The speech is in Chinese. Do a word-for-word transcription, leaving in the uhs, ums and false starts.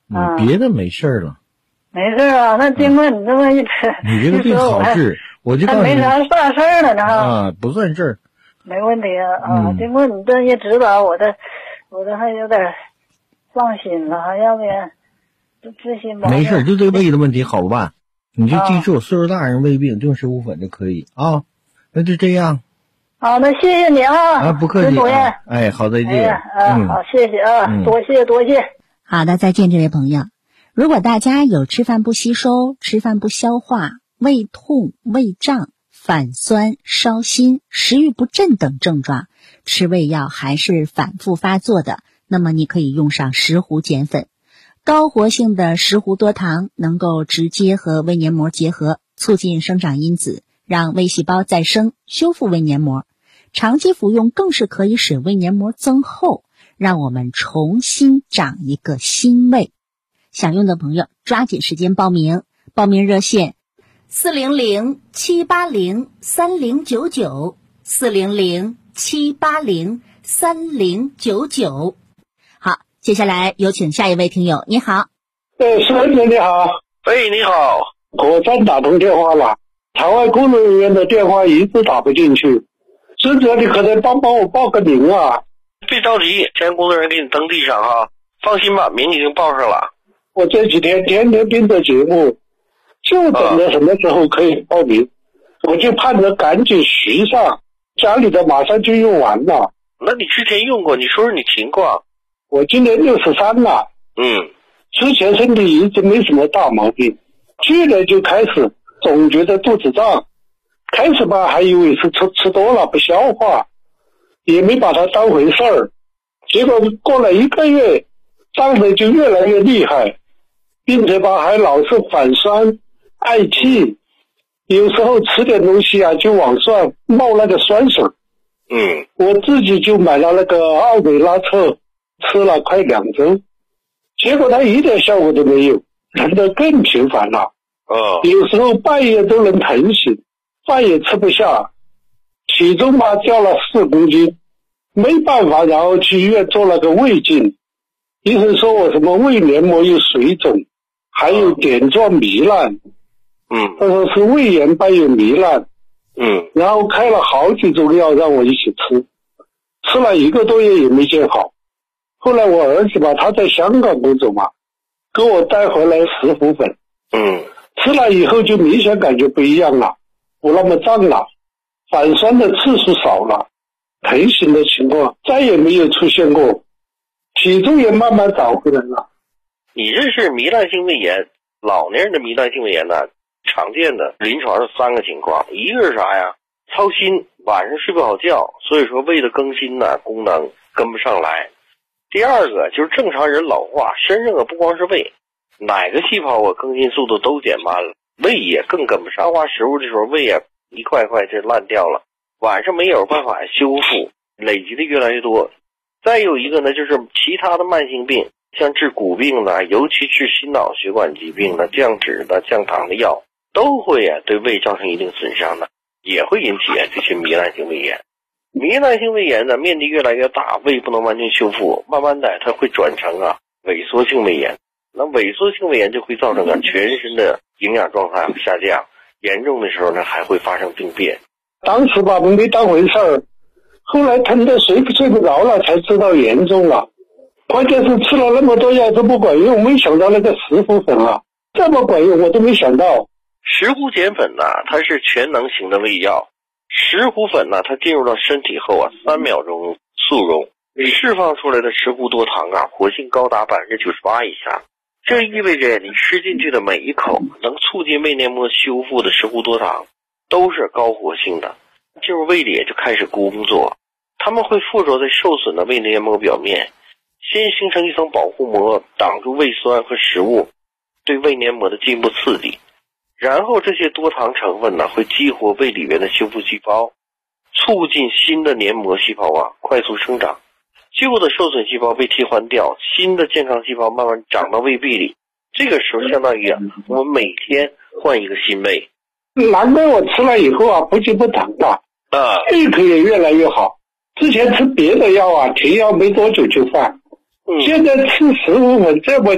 嗯，别的没事了。 没事啊，那经过你这么一吃， 你这个病好治，我就告诉你， 没啥大事儿了呢啊，不算事儿， 没问题啊啊！ 嗯、 经过你这一指导，我这我这还有点放心了，要不然这自信吧。 没事，就这个胃的问题好办，你就记住，啊、岁数大人胃病用石斛粉就可以啊。那就这样。 好，那谢谢你啊！ 啊，不客气啊。哎，好，再见。 啊，嗯、好，谢谢啊，嗯、多谢多谢。 好的，再见，这位朋友。如果大家有吃饭不吸收、吃饭不消化、胃痛、胃胀、反酸、烧心、食欲不振等症状，吃胃药还是反复发作的，那么你可以用上石斛碱粉。高活性的石斛多糖能够直接和胃黏膜结合，促进生长因子，让胃细胞再生，修复胃黏膜。长期服用更是可以使胃黏膜增厚，让我们重新长一个新胃。想用的朋友抓紧时间报名，报名热线四零零七八零三零九九，四零零七八零三零九九。好，接下来有请下一位听友。你好。 哎，石文姐你好。 喂，你好。 我刚打通电话了，场外工作人员的电话一直打不进去，师姐你可得帮帮我报个名啊。 别着急，前工作人员给你登记上哈，放心吧，名已经报上了。 我这几天天天盯着节目，就等着什么时候可以报名，啊、我就盼着赶紧续上，家里的马上就用完了。 那你之前用过，你说说你情况。 我今年六十三了， 嗯， 之前身体一直没什么大毛病，去年就开始总觉得肚子胀，开始吧还以为是吃吃多了不消化，也没把它当回事儿，结果过了一个月，胀的就越来越厉害。并且吧还老是反酸嗳气，有时候吃点东西啊就往上冒那个酸水。 嗯， 我自己就买了那个奥美拉特，吃了快两周，结果它一点效果都没有，人的更频繁了。 哦， 有时候半夜都能疼醒，饭也吃不下，体重吧掉了四公斤，没办法，然后去医院做了个胃镜，医生说我什么胃黏膜有水肿，还有点状糜烂， 嗯， 他说是胃炎伴有糜烂， 嗯， 然后开了好几种药让我一起吃，吃了一个多月也没见好。后来我儿子吧，他在香港工作嘛，给我带回来石斛粉， 嗯， 吃了以后就明显感觉不一样了，不那么胀了，反酸的次数少了，疼醒的情况再也没有出现过，体重也慢慢长回来了。 你这是糜烂性胃炎，老年人的糜烂性胃炎呢，常见的临床是三个情况，一个是啥呀？操心，晚上睡不好觉，所以说胃的更新呢功能跟不上来。第二个就是正常人老化，身上啊不光是胃，哪个细胞啊更新速度都减慢了，胃也更跟不上。消化食物的时候，胃啊一块块就烂掉了，晚上没有办法修复，累积的越来越多。再有一个呢，就是其他的慢性病，像治骨病的，尤其治心脑血管疾病的、降脂的、降糖的药，都会啊对胃造成一定损伤的，也会引起啊这些糜烂性胃炎。糜烂性胃炎呢，面积越来越大，胃不能完全修复，慢慢的它会转成啊萎缩性胃炎。那萎缩性胃炎就会造成啊全身的营养状态下降，严重的时候呢还会发生病变。 当时吧我没当回事儿，后来疼得睡不睡不着了，才知道严重了。关键是吃了那么多药都不管用，没想到那个石斛粉啊这么管用，我都没想到。 石斛碱粉呢，它是全能型的胃药。石斛粉呢，它进入到身体后啊，三秒钟速溶，释放出来的石斛多糖啊，活性高达百分之九十八以上。这意味着你吃进去的每一口能促进胃黏膜修复的石斛多糖，都是高活性的，进入胃里就开始工作。它们会附着在受损的胃黏膜表面，先形成一层保护膜，挡住胃酸和食物对胃黏膜的进一步刺激。然后这些多糖成分呢，会激活胃里面的修复细胞，促进新的黏膜细胞啊快速生长。旧的受损细胞被替换掉，新的健康细胞慢慢长到胃壁里。这个时候相当于啊，我们每天换一个新胃。 难怪我吃了以后啊，不仅不疼了， 啊， 胃口也越来越好。之前吃别的药啊，停药没多久就犯，嗯、现在吃石斛粉这么